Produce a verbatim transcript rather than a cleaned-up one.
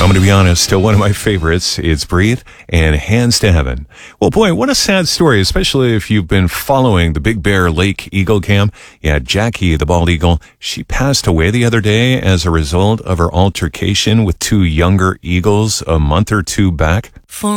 I'm going to be honest, still one of my favorites. It's Breathe and Hands to Heaven. Well, boy, what a sad story, especially if you've been following the Big Bear Lake Eagle Cam. Yeah, Jackie, the bald eagle, she passed away the other day as a result of her altercation with two younger eagles a month or two back. For